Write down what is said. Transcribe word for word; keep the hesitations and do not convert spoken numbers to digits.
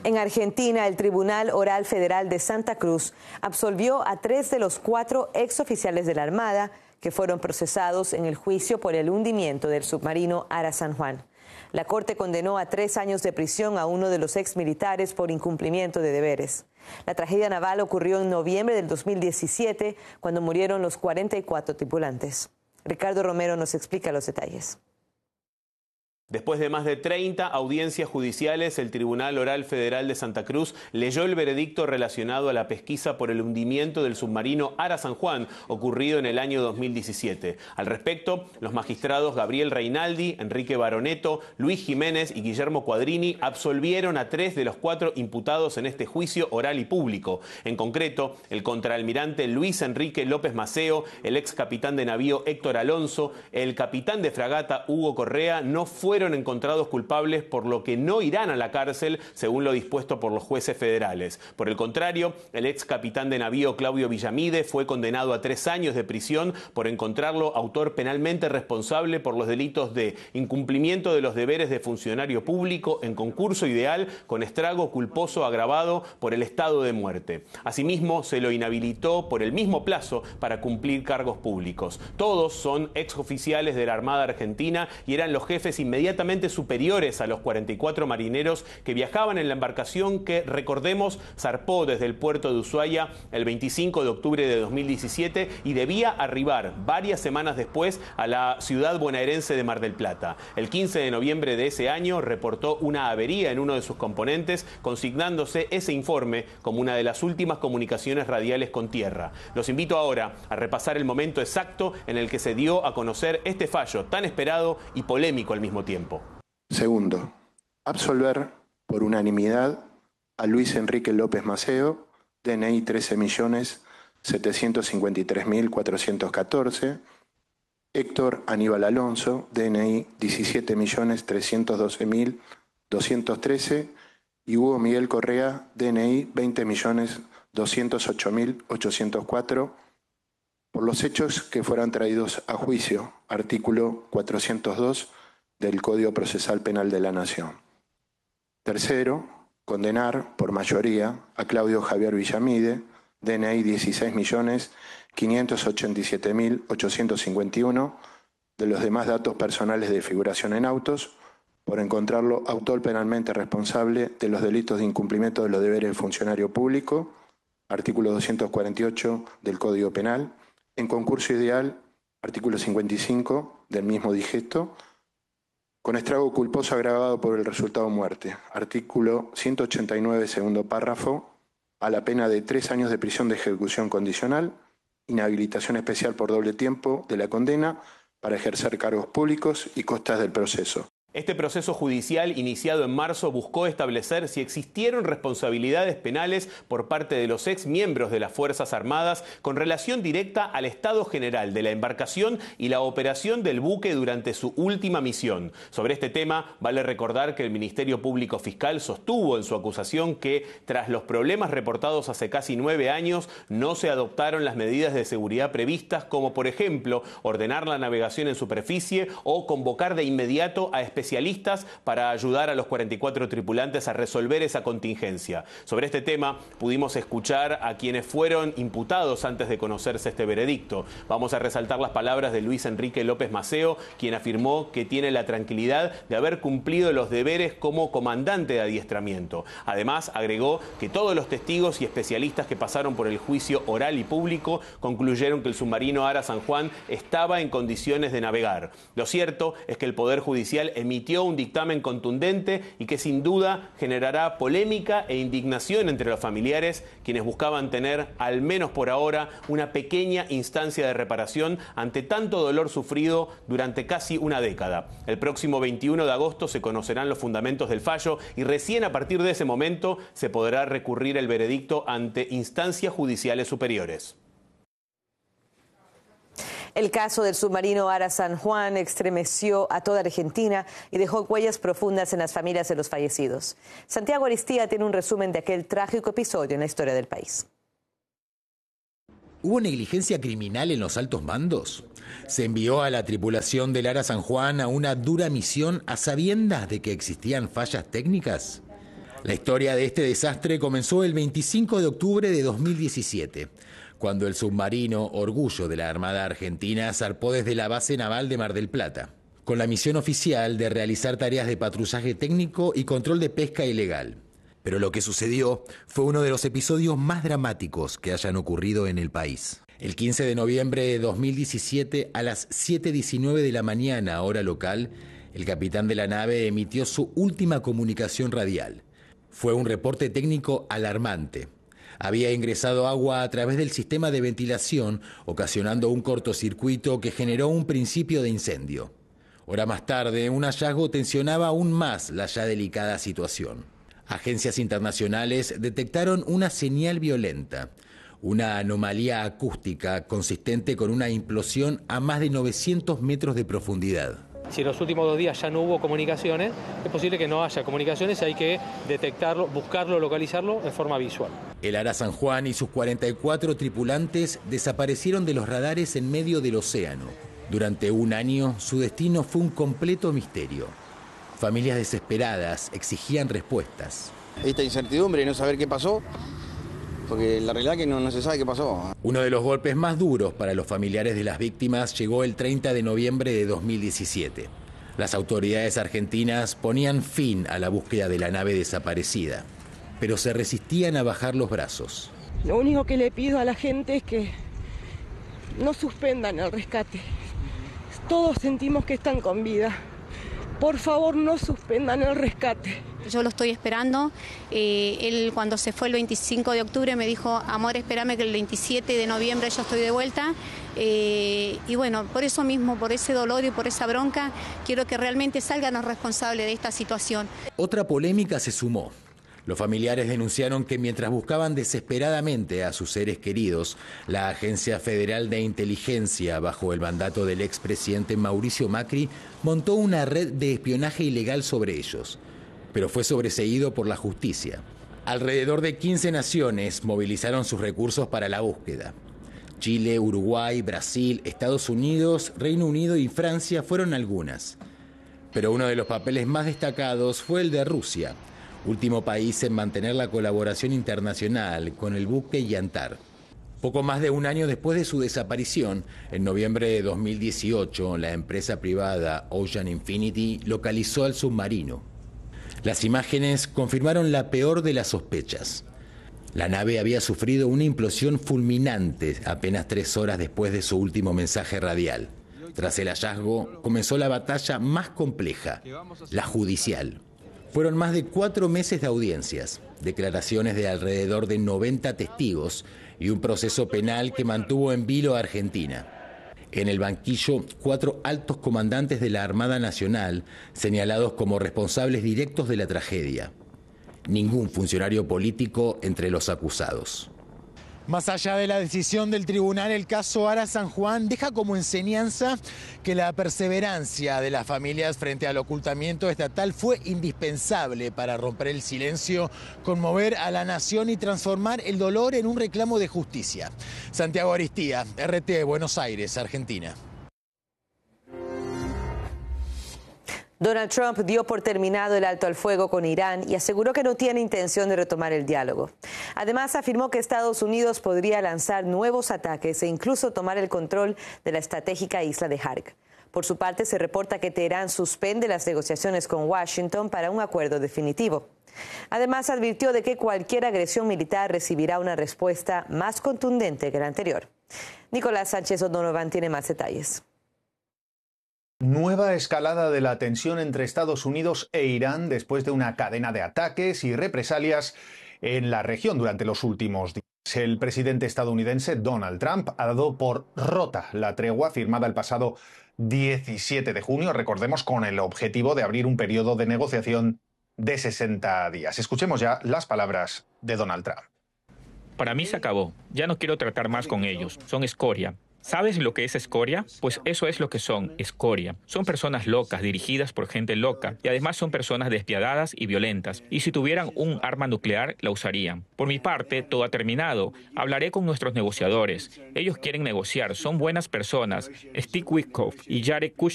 En Argentina, el Tribunal Oral Federal de Santa Cruz absolvió a tres de los cuatro exoficiales de la Armada que fueron procesados en el juicio por el hundimiento del submarino Ara San Juan. La Corte condenó a tres años de prisión a uno de los exmilitares por incumplimiento de deberes. La tragedia naval ocurrió en noviembre del dos mil diecisiete, cuando murieron los cuarenta y cuatro tripulantes. Ricardo Romero nos explica los detalles. Después de más de treinta audiencias judiciales, el Tribunal Oral Federal de Santa Cruz leyó el veredicto relacionado a la pesquisa por el hundimiento del submarino Ara San Juan, ocurrido en el año dos mil diecisiete. Al respecto, los magistrados Gabriel Reinaldi, Enrique Baroneto, Luis Jiménez y Guillermo Quadrini absolvieron a tres de los cuatro imputados en este juicio oral y público. En concreto, el contraalmirante Luis Enrique López Maceo, el ex capitán de navío Héctor Alonso, el capitán de fragata Hugo Correa no fue fueron encontrados culpables, por lo que no irán a la cárcel, según lo dispuesto por los jueces federales. Por el contrario, el ex capitán de navío Claudio Villamide fue condenado a tres años de prisión por encontrarlo autor penalmente responsable por los delitos de incumplimiento de los deberes de funcionario público en concurso ideal con estrago culposo agravado por el estado de muerte. Asimismo, se lo inhabilitó por el mismo plazo para cumplir cargos públicos. Todos son exoficiales de la Armada Argentina y eran los jefes inmediatamente inmediatamente superiores a los cuarenta y cuatro marineros que viajaban en la embarcación que, recordemos, zarpó desde el puerto de Ushuaia el veinticinco de octubre de dos mil diecisiete y debía arribar varias semanas después a la ciudad bonaerense de Mar del Plata. El quince de noviembre de ese año reportó una avería en uno de sus componentes, consignándose ese informe como una de las últimas comunicaciones radiales con tierra. Los invito ahora a repasar el momento exacto en el que se dio a conocer este fallo tan esperado y polémico al mismo tiempo. Segundo, absolver por unanimidad a Luis Enrique López Maceo, D N I trece millones setecientos cincuenta y tres mil cuatrocientos catorce, Héctor Aníbal Alonso, D N I diecisiete millones trescientos doce mil doscientos trece y Hugo Miguel Correa, D N I veinte millones doscientos ocho mil ochocientos cuatro, por los hechos que fueran traídos a juicio, artículo cuatrocientos dos del Código Procesal Penal de la Nación. Tercero, condenar por mayoría a Claudio Javier Villamide, D N I dieciséis millones quinientos ochenta y siete mil ochocientos cincuenta y uno, de los demás datos personales de figuración en autos, por encontrarlo autor penalmente responsable de los delitos de incumplimiento de los deberes del funcionario público, artículo doscientos cuarenta y ocho del Código Penal, en concurso ideal, artículo cincuenta y cinco del mismo digesto, con estrago culposo agravado por el resultado muerte, artículo ciento ochenta y nueve, segundo párrafo, a la pena de tres años de prisión de ejecución condicional, inhabilitación especial por doble tiempo de la condena para ejercer cargos públicos y costas del proceso. Este proceso judicial, iniciado en marzo, buscó establecer si existieron responsabilidades penales por parte de los ex miembros de las Fuerzas Armadas con relación directa al estado general de la embarcación y la operación del buque durante su última misión. Sobre este tema, vale recordar que el Ministerio Público Fiscal sostuvo en su acusación que, tras los problemas reportados hace casi nueve años, no se adoptaron las medidas de seguridad previstas, como por ejemplo, ordenar la navegación en superficie o convocar de inmediato a especialistas especialistas para ayudar a los cuarenta y cuatro tripulantes a resolver esa contingencia. Sobre este tema pudimos escuchar a quienes fueron imputados antes de conocerse este veredicto. Vamos a resaltar las palabras de Luis Enrique López Maceo, quien afirmó que tiene la tranquilidad de haber cumplido los deberes como comandante de adiestramiento. Además, agregó que todos los testigos y especialistas que pasaron por el juicio oral y público concluyeron que el submarino Ara San Juan estaba en condiciones de navegar. Lo cierto es que el Poder Judicial emitió emitió un dictamen contundente y que sin duda generará polémica e indignación entre los familiares, quienes buscaban tener, al menos por ahora, una pequeña instancia de reparación ante tanto dolor sufrido durante casi una década. El próximo veintiuno de agosto se conocerán los fundamentos del fallo y recién a partir de ese momento se podrá recurrir el veredicto ante instancias judiciales superiores. El caso del submarino Ara San Juan estremeció a toda Argentina y dejó huellas profundas en las familias de los fallecidos. Santiago Aristía tiene un resumen de aquel trágico episodio en la historia del país. ¿Hubo negligencia criminal en los altos mandos? ¿Se envió a la tripulación del Ara San Juan a una dura misión a sabiendas de que existían fallas técnicas? La historia de este desastre comenzó el veinticinco de octubre de dos mil diecisiete, cuando el submarino Orgullo de la Armada Argentina zarpó desde la base naval de Mar del Plata, con la misión oficial de realizar tareas de patrullaje técnico y control de pesca ilegal. Pero lo que sucedió fue uno de los episodios más dramáticos que hayan ocurrido en el país. El quince de noviembre de dos mil diecisiete, a las siete diecinueve de la mañana, hora local, el capitán de la nave emitió su última comunicación radial. Fue un reporte técnico alarmante. Había ingresado agua a través del sistema de ventilación, ocasionando un cortocircuito que generó un principio de incendio. Hora más tarde, un hallazgo tensionaba aún más la ya delicada situación. Agencias internacionales detectaron una señal violenta, una anomalía acústica consistente con una implosión a más de novecientos metros de profundidad. Si en los últimos dos días ya no hubo comunicaciones, es posible que no haya comunicaciones, hay que detectarlo, buscarlo, localizarlo en forma visual. El Ara San Juan y sus cuarenta y cuatro tripulantes desaparecieron de los radares en medio del océano. Durante un año, su destino fue un completo misterio. Familias desesperadas exigían respuestas. Esta incertidumbre y no saber qué pasó, porque la realidad es que no, no se sabe qué pasó. Uno de los golpes más duros para los familiares de las víctimas llegó el treinta de noviembre de dos mil diecisiete. Las autoridades argentinas ponían fin a la búsqueda de la nave desaparecida, pero se resistían a bajar los brazos. Lo único que le pido a la gente es que no suspendan el rescate. Todos sentimos que están con vida. Por favor, no suspendan el rescate. Yo lo estoy esperando. Eh, él cuando se fue el veinticinco de octubre me dijo, amor, espérame que el veintisiete de noviembre yo estoy de vuelta. Eh, y bueno, por eso mismo, por ese dolor y por esa bronca, quiero que realmente salgan los responsables de esta situación. Otra polémica se sumó. Los familiares denunciaron que mientras buscaban desesperadamente a sus seres queridos, la Agencia Federal de Inteligencia, bajo el mandato del expresidente Mauricio Macri, montó una red de espionaje ilegal sobre ellos, pero fue sobreseído por la justicia. Alrededor de quince naciones movilizaron sus recursos para la búsqueda. Chile, Uruguay, Brasil, Estados Unidos, Reino Unido y Francia fueron algunas. Pero uno de los papeles más destacados fue el de Rusia, último país en mantener la colaboración internacional con el buque Yantar. Poco más de un año después de su desaparición, en noviembre de dos mil dieciocho, la empresa privada Ocean Infinity localizó al submarino. Las imágenes confirmaron la peor de las sospechas. La nave había sufrido una implosión fulminante apenas tres horas después de su último mensaje radial. Tras el hallazgo, comenzó la batalla más compleja, la judicial. Fueron más de cuatro meses de audiencias, declaraciones de alrededor de noventa testigos y un proceso penal que mantuvo en vilo a Argentina. En el banquillo, cuatro altos comandantes de la Armada Nacional, señalados como responsables directos de la tragedia. Ningún funcionario político entre los acusados. Más allá de la decisión del tribunal, el caso Ara San Juan deja como enseñanza que la perseverancia de las familias frente al ocultamiento estatal fue indispensable para romper el silencio, conmover a la nación y transformar el dolor en un reclamo de justicia. Santiago Aristía, R T, Buenos Aires, Argentina. Donald Trump dio por terminado el alto al fuego con Irán y aseguró que no tiene intención de retomar el diálogo. Además, afirmó que Estados Unidos podría lanzar nuevos ataques e incluso tomar el control de la estratégica isla de Harg. Por su parte, se reporta que Teherán suspende las negociaciones con Washington para un acuerdo definitivo. Además, advirtió de que cualquier agresión militar recibirá una respuesta más contundente que la anterior. Nicolás Sánchez O'Donovan tiene más detalles. Nueva escalada de la tensión entre Estados Unidos e Irán después de una cadena de ataques y represalias en la región durante los últimos días. El presidente estadounidense Donald Trump ha dado por rota la tregua firmada el pasado diecisiete de junio, recordemos, con el objetivo de abrir un periodo de negociación de sesenta días. Escuchemos ya las palabras de Donald Trump. Para mí se acabó. Ya no quiero tratar más con ellos. Son escoria. ¿Sabes lo que es escoria? Pues eso es lo que son, escoria. Son personas locas, dirigidas por gente loca, y además son personas despiadadas y violentas. Y si tuvieran un arma nuclear, la usarían. Por mi parte, todo ha terminado. Hablaré con nuestros negociadores. Ellos quieren negociar, son buenas personas. Steve Witkoff y Jared Kushner